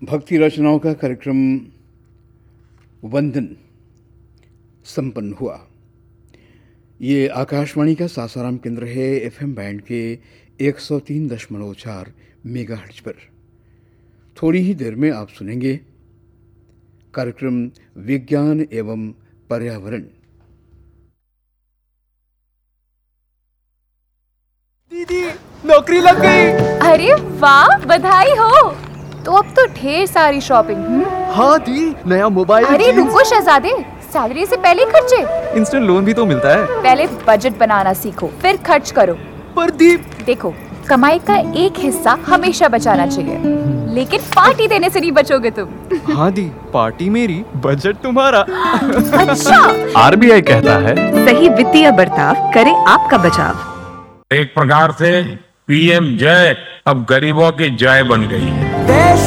भक्ति रचनाओं का कार्यक्रम वंदन संपन्न हुआ। ये आकाशवाणी का सासाराम केंद्र है, एफएम बैंड के 103.4 मेगाहर्ट्ज पर। थोड़ी ही देर में आप सुनेंगे कार्यक्रम विज्ञान एवं पर्यावरण। दीदी, नौकरी लग गई। अरे वाह, बधाई हो। तो अब तो ढेर सारी शॉपिंग। हाँ दी, नया मोबाइल। अरे रुको शहजादे, सैलरी से पहले खर्चे। इंस्टेंट लोन भी तो मिलता है। पहले बजट बनाना सीखो, फिर खर्च करो। पर दी, देखो, कमाई का एक हिस्सा हमेशा बचाना चाहिए, लेकिन पार्टी देने से नहीं बचोगे तुम। हाँ दी, पार्टी मेरी, बजट तुम्हारा। अच्छा। आरबीआई कहता है, सही वित्तीय बर्ताव करे आपका बचाव। एक प्रकार से पीएम जय अब गरीबों की जय बन गई है।